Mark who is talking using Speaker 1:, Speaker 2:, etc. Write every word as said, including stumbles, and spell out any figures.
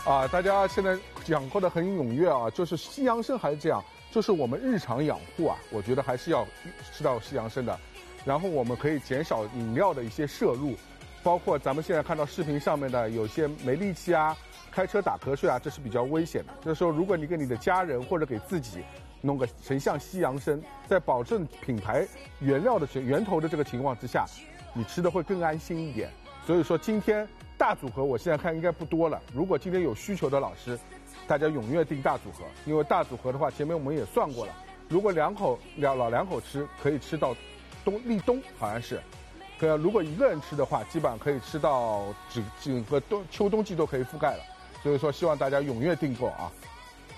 Speaker 1: 啊，大家现在讲过的很踊跃啊，就是西洋参还是这样，就是我们日常养护啊，我觉得还是要吃到西洋参的。然后我们可以减少饮料的一些摄入，包括咱们现在看到视频上面的有些没力气啊，开车打瞌睡啊，这是比较危险的。这时候如果你给你的家人或者给自己弄个成像西洋参，在保证品牌原料的源头的这个情况之下，你吃的会更安心一点。所以说今天大组合我现在看应该不多了，如果今天有需求的老师，大家踊跃订大组合，因为大组合的话前面我们也算过了，如果两口两老两口吃可以吃到冬立冬好像是，可如果一个人吃的话，基本上可以吃到整整个冬秋冬季都可以覆盖了。所以说希望大家踊跃订购啊。